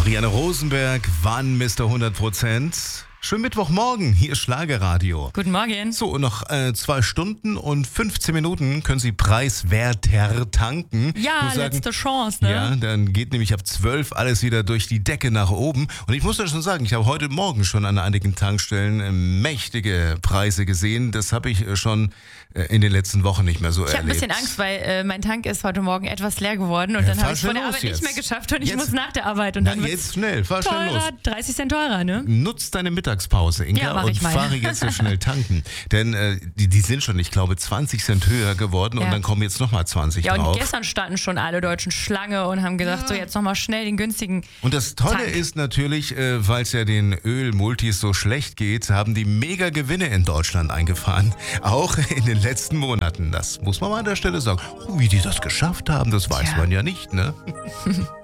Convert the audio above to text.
Marianne Rosenberg, wann Mr. 100%? Schönen Mittwochmorgen, hier ist Schlagerradio. Guten Morgen. So, und noch 2 Stunden und 15 Minuten können Sie preiswerter tanken. Ja, letzte Chance, ne? Ja, dann geht nämlich ab 12 alles wieder durch die Decke nach oben. Und ich muss ja schon sagen, ich habe heute Morgen schon an einigen Tankstellen mächtige Preise gesehen. Das habe ich schon in den letzten Wochen nicht mehr so erlebt. Ich habe ein bisschen Angst, weil mein Tank ist heute Morgen etwas leer geworden und dann habe ich es vor der Arbeit nicht mehr geschafft und ich muss nach der Arbeit und dann wird jetzt schnell, fahr schnell los. 30 Cent teurer, ne? Nutz deine Mittagspause, Inka, und fahre jetzt so schnell tanken. Denn die sind schon, ich glaube, 20 Cent höher geworden und dann kommen jetzt nochmal 20 drauf. Ja, und gestern standen schon alle Deutschen Schlange und haben gesagt, so jetzt nochmal schnell den günstigen Und das Tolle Tank. ist natürlich, weil es ja den Ölmultis so schlecht geht, haben die mega Gewinne in Deutschland eingefahren. Auch in den letzten Monaten. Das muss man mal an der Stelle sagen. Wie die das geschafft haben, das weiß man ja nicht, ne?